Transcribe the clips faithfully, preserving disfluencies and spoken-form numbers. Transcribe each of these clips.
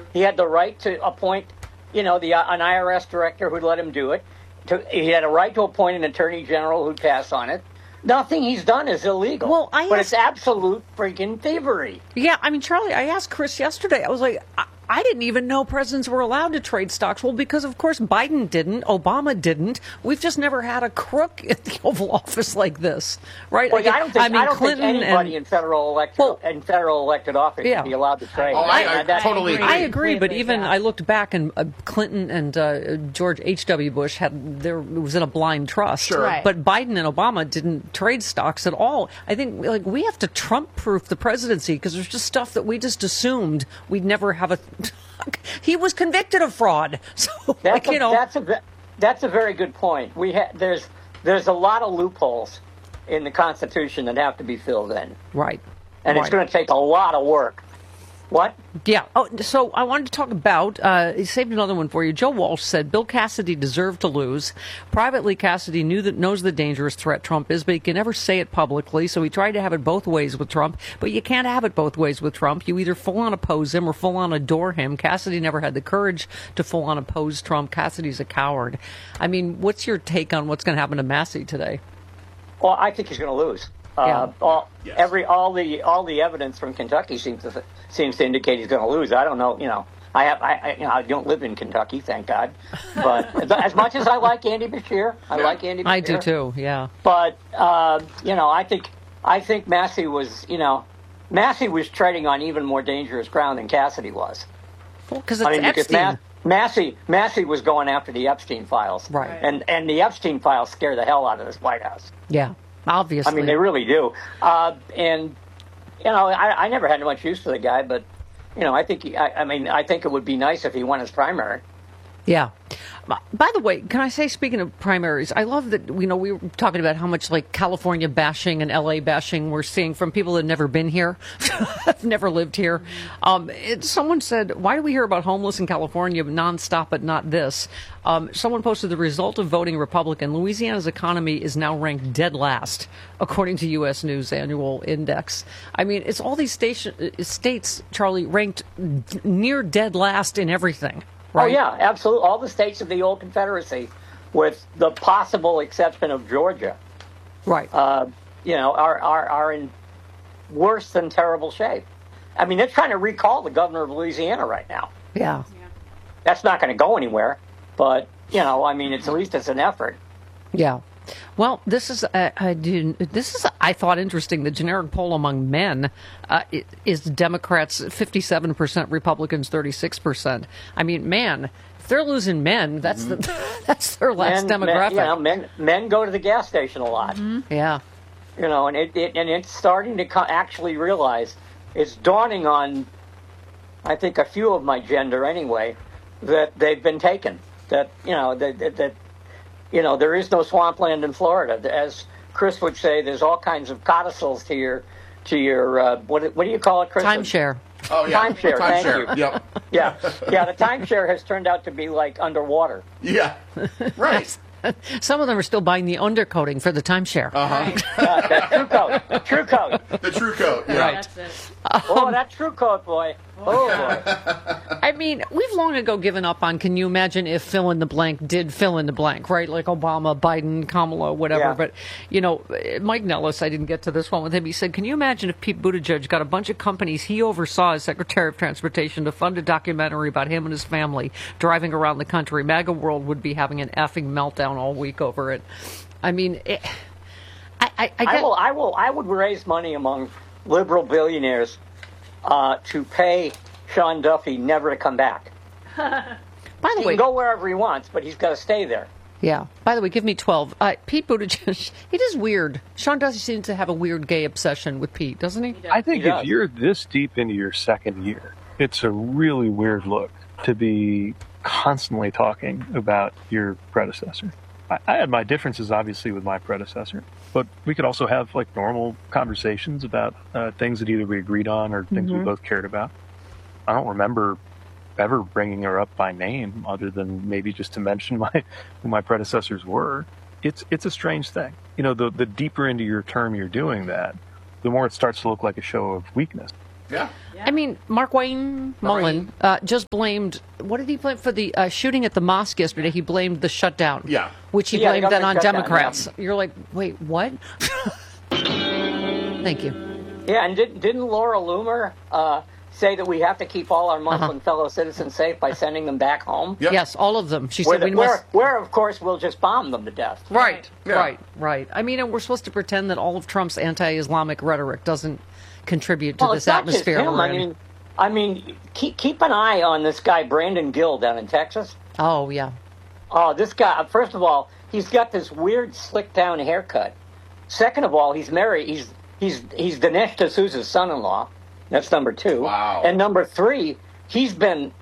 He had the right to appoint, you know, the uh, an I R S director who'd let him do it. To, he had a right to appoint an attorney general who'd pass on it. Nothing he's done is illegal. Well, I but asked, it's absolute freaking thievery. Yeah, I mean, Charlie, I asked Chris yesterday. I was like, I, I didn't even know presidents were allowed to trade stocks. Well, because, of course, Biden didn't. Obama didn't. We've just never had a crook in the Oval Office like this, right? Well, I don't think, I mean, I don't Clinton think anybody and, in federal elected well, in federal elected office yeah. should be allowed to trade. Oh, I, I, that, totally agree. I agree, but even I looked back, and uh, Clinton and uh, George H W. Bush had there it was in a blind trust. Sure. Right. But Biden and Obama didn't trade stocks at all. I think like we have to Trump-proof the presidency because there's just stuff that we just assumed we'd never have a. He was convicted of fraud, so That's like, a, you know. that's a that's a very good point. We ha- there's there's a lot of loopholes in the Constitution that have to be filled in, Right. and right. it's going to take a lot of work. What? Yeah. Oh, so I wanted to talk about, uh, he saved another one for you. Joe Walsh said Bill Cassidy deserved to lose. Privately, Cassidy knew that knows the dangerous threat Trump is, but he can never say it publicly. So he tried to have it both ways with Trump, but you can't have it both ways with Trump. You either full on oppose him or full on adore him. Cassidy never had the courage to full on oppose Trump. Cassidy's a coward. I mean, what's your take on what's going to happen to Massey today? Well, I think he's going to lose. Uh, Yeah. all, Yes. every all the all the evidence from Kentucky seems to seems to indicate he's going to lose. I don't know. You know, I have I, I you know I don't live in Kentucky, thank God. But as, as much as I like Andy Beshear, I Yeah. like Andy Beshear. I do too. Yeah. But uh, you know, I think I think Massey was you know Massey was treading on even more dangerous ground than Cassidy was. Because it's I mean, because Epstein. Ma- Massey Massey was going after the Epstein files, Right. And and the Epstein files scare the hell out of this White House. Yeah. Obviously. I mean, they really do. Uh, and you know, I, I never had much use for the guy, but you know, I think he, I, I mean, I think it would be nice if he won his primary. Yeah. By the way, can I say, speaking of primaries, I love that, you know, we were talking about how much like California bashing and L A bashing we're seeing from people that have never been here, have never lived here. Um, it, someone said, why do we hear about homeless in California nonstop, but not this? Um, someone posted the result of voting Republican. Louisiana's economy is now ranked dead last, according to U S News Annual Index. I mean, it's all these station, states, Charlie, ranked d- near dead last in everything. Right? Oh yeah, absolutely. All the states of the old Confederacy, with the possible exception of Georgia, Right. uh, you know, are, are are in worse than terrible shape. I mean, they're trying to recall the governor of Louisiana right now. Yeah. That's not going to go anywhere. But you know, I mean, it's at least it's an effort. Yeah. Well, this is uh, I did, this is I thought interesting. The generic poll among men uh, is Democrats fifty-seven percent, Republicans thirty-six percent. I mean, man, if they're losing men, that's the that's their last Men, demographic. men, you know, men men go to the gas station a lot. Yeah. You know, and it, it and it's starting to co- actually realize it's dawning on, I think, a few of my gender anyway, that they've been taken. That you know that that. that You know, there is no swampland in Florida. As Chris would say, there's all kinds of codicils to your, to your uh, what, what do you call it, Chris? Timeshare. Oh, yeah. Timeshare, thank you. Yep. Yeah, yeah. The timeshare has turned out to be like underwater. Yeah. Right. Some of them are still buying the undercoating for the timeshare. Uh-huh. Uh, the true coat, the true coat. The true coat. Yeah. Right. That's it. Oh, that true coat, boy. Oh, boy. I mean, we've long ago given up on can you imagine if fill in the blank did fill in the blank, right? Like Obama, Biden, Kamala, whatever. Yeah. But, you know, Mike Nellis, I didn't get to this one with him. He said, can you imagine if Pete Buttigieg got a bunch of companies he oversaw as Secretary of Transportation to fund a documentary about him and his family driving around the country? MAGA World would be having an effing meltdown all week over it. I mean, it, I, I, I, get, I will, I will, I would raise money among liberal billionaires uh, to pay Sean Duffy never to come back. by the He way, can go wherever he wants, but he's got to stay there. yeah. By the way, give me twelve. Uh, Pete Buttigieg, it is weird. Sean Duffy seems to have a weird gay obsession with Pete, doesn't he? I think He if does. you're this deep into your second year, it's a really weird look to be constantly talking about your predecessor. I, I had my differences, obviously, with my predecessor, but we could also have like normal conversations about uh, things that either we agreed on or things we both cared about. I don't remember ever bringing her up by name, other than maybe just to mention my who my predecessors were. It's it's a strange thing, you know. The the deeper into your term you're doing that, the more it starts to look like a show of weakness. Yeah. I mean, Mark Wayne Mullen uh, just blamed, what did he blame for the uh, shooting at the mosque yesterday? He blamed the shutdown. Yeah. Which he Yeah, the blamed then on government shutdown, Democrats. yeah. You're like, wait, what? Thank you. Yeah, and did, didn't Laura Loomer uh, say that we have to keep all our Muslim Uh-huh. fellow citizens safe by sending them back home? Yep. Yes, all of them. She Where, said the, we where, must... where, of course, we'll just bomb them to death. Right, Yeah. right, right. I mean, and we're supposed to pretend that all of Trump's anti-Islamic rhetoric doesn't contribute to Well, this it's not just atmosphere him. we're I in. mean, I mean, keep keep an eye on this guy Brandon Gill down in Texas. Oh, yeah. Oh, this guy. First of all, he's got this weird slick down haircut. Second of all, he's married. He's he's he's Dinesh D'Souza's son-in-law. That's number two. Wow. And number three, he's been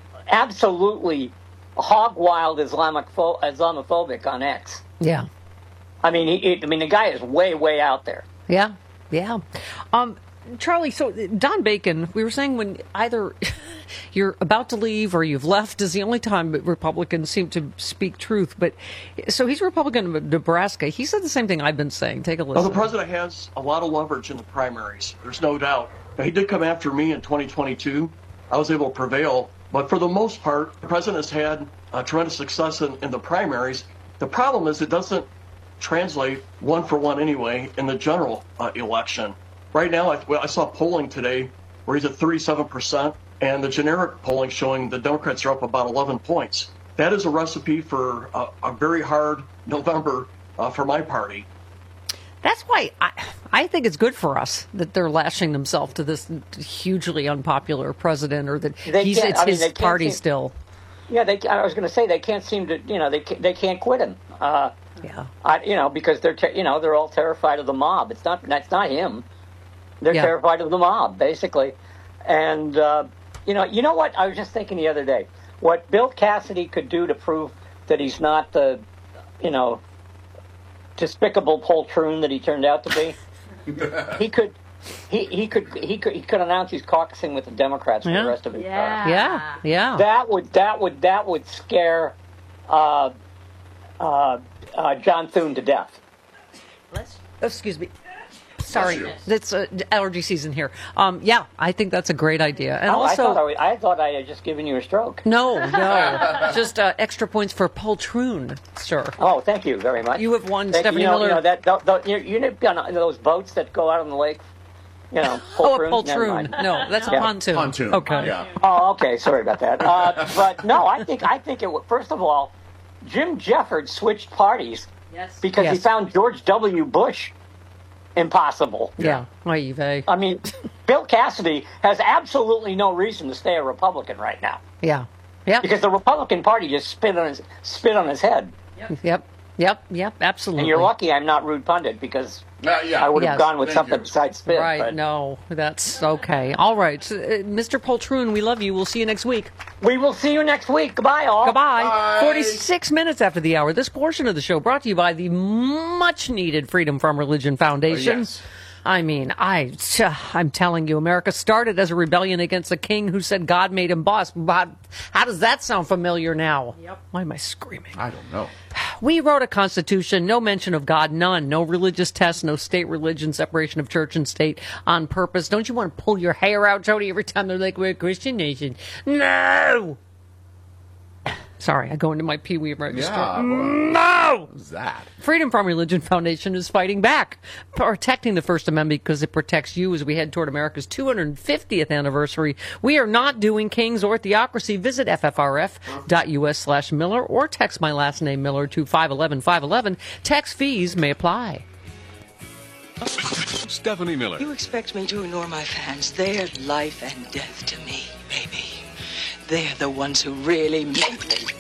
absolutely hog wild Islamic Islamophobic on X. Yeah. I mean, he, he, I mean, the guy is way way out there. Yeah, yeah. Um, Charlie, so Don Bacon, we were saying when either you're about to leave or you've left is the only time that Republicans seem to speak truth. But so he's Republican of Nebraska. He said the same thing I've been saying. Take a listen. Well, the president has a lot of leverage in the primaries. There's no doubt. Now, he did come after me in twenty twenty-two. I was able to prevail. But for the most part, the president has had uh, tremendous success in, in the primaries. The problem is it doesn't translate one for one anyway in the general uh, election. Right now, I, well, I saw polling today where he's at thirty-seven percent, and the generic polling showing the Democrats are up about eleven points. That is a recipe for a, a very hard November uh, for my party. That's why I, I think it's good for us that they're lashing themselves to this hugely unpopular president, or that They he's can't- it's I mean, his they can't party seem- still. Yeah, they. I was going to say they can't seem to. You know, they ca- they can't quit him. Uh, Yeah. I, you know, because they're ter- you know they're all terrified of the mob. It's not that's not him. They're Yeah. terrified of the mob, basically. And uh, you know, you know what? I was just thinking the other day, what Bill Cassidy could do to prove that he's not the, you know, despicable poltroon that he turned out to be. he could, he, he could he could he could announce he's caucusing with the Democrats for Yeah. the rest of his term. Yeah, yeah. That would that would that would scare uh, uh, uh, John Thune to death. Excuse me. Sorry, Bless it's uh, allergy season here. Um, yeah, I think that's a great idea. And Oh, I also, thought I, was- I thought I had just given you a stroke. no, no, just uh, extra points for poltroon, sir. Oh, thank you very much. You have won, Thank Stephanie you know, Miller. You know that th- th- you, you know on those boats that go out on the lake. You know, Oh, a poltroons? Never poltroon. mind. No, that's a Yeah. pontoon. Pontoon. Okay. Yeah. Oh, okay. Sorry about that. Uh, but no, I think I think it. would- First of all, Jim Jeffords switched parties Yes. because he Yes. found George W. Bush impossible. Yeah. Naive. I mean, Bill Cassidy has absolutely no reason to stay a Republican right now Yeah. Yep. because the Republican Party just spit on his spit on his head. Yep. Yep. Yep. Absolutely. And you're lucky I'm not Rude Pundit because Uh, yeah. I would have Yes. gone with Thank something you. besides spit. Right. but No, that's okay. All right. So, uh, Mister Poltroon, we love you. We'll see you next week. We will see you next week. Goodbye, all. Goodbye. Bye. forty-six minutes after the hour. This portion of the show brought to you by the much needed Freedom from Religion Foundation. yes. I mean, I, I'm telling you, America started as a rebellion against a king who said God made him boss. But how does that sound familiar now? Yep. Why am I screaming? I don't know. We wrote a constitution, no mention of God, none, no religious tests, no state religion, separation of church and state on purpose. Don't you want to pull your hair out, Jody, every time they're like, we're a Christian nation? No! Sorry, I go into my Pee Wee register. Yeah. No! What's that? Freedom from Religion Foundation is fighting back, protecting the First Amendment because it protects you as we head toward America's two hundred fiftieth anniversary. We are not doing kings or theocracy. Visit ffrf.us slash Miller or text my last name Miller to five one one five one one. Text fees may apply. Stephanie Miller. You expect me to ignore my fans? They're life and death to me, baby. They're the ones who really make me.